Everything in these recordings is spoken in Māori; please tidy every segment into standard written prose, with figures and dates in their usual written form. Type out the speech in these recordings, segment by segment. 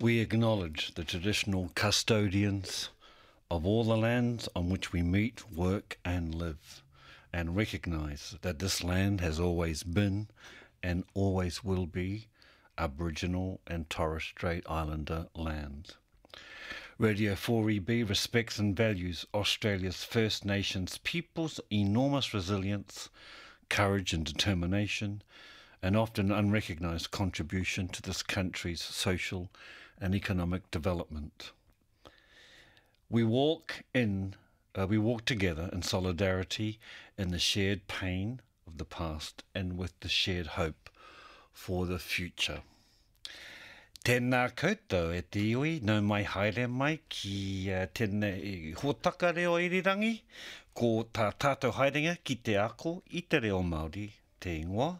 We acknowledge the traditional custodians of all the lands on which we meet, work and live, and recognise that this land has always been and always will be Aboriginal and Torres Strait Islander land. Radio 4EB respects and values Australia's First Nations people's enormous resilience, courage and determination, and often unrecognised contribution to this country's social and economic development. We walk together in solidarity in the shared pain of the past and with the shared hope for the future. Tēnā koutou e te iwi, nau mai haere mai ki tēnei hōtaka reo irirangi, ko tā tātou haerenga ki te ako i te reo Māori, te ingoa.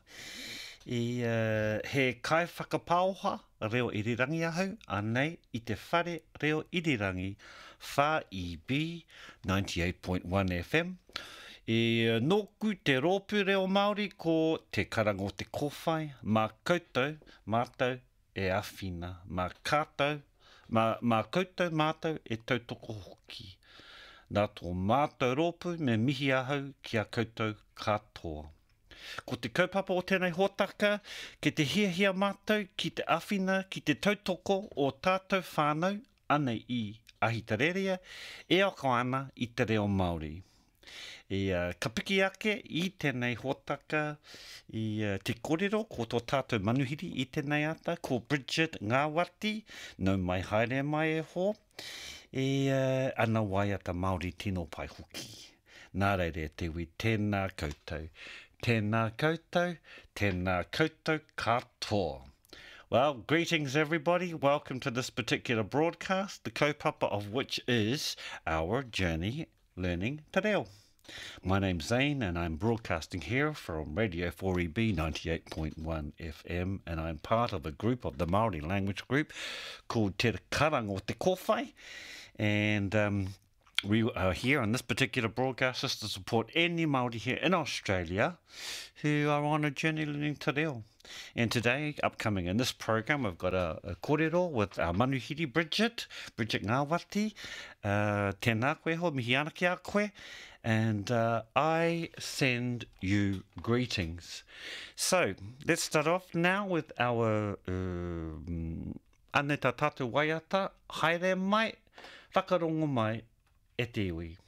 He kai whakapauha reo irirangi ahau, anei i te whare reo irirangi, WHA-EB 98.1 FM. Nōku te rōpū reo Māori ko te karango te kōwhai, mā koutou, mātou e awhina, mā koutou, mātou e tautoko hoki. Nā tō mātou rōpū me mihi ahau ki a koutou katoa. Ko te kaupapa o tēnei hōtaka, ke te hiahia mātou, ki te awhina, ki te tautoko o tātou whānau, anei i Ahitereiria, e ako ana i te reo Māori. Ka piki ake i tēnei hōtaka, i te kōrero, ko tō tātou manuhiri i tēnei ata, ko Bridget Ngāwati, nau mai haere mai e hō, ana waiata Māori tino pai hoki. Nā reire te wi, tēnā koutou. Tēnā koutou, tēnā koutou katoa. Well, greetings everybody. Welcome to this particular broadcast, the kaupapa of which is our journey learning te reo. My name's Zane and I'm broadcasting here from Radio 4EB 98.1 FM, and I'm part of a group of the Māori language group called Te Karango Te Kōwhai, and we are here on this particular broadcast just to support any Māori here in Australia who are on a journey learning te reo. And today, upcoming in this program, we've got a kōrero with our manuhiri Bridget Ngāwati. Tēnā koe ho, mihi ana ki a koe. And I send you greetings. So, let's start off now with our ane tā tātou waiata. Haere mai, whakarongo mai, e te iwi.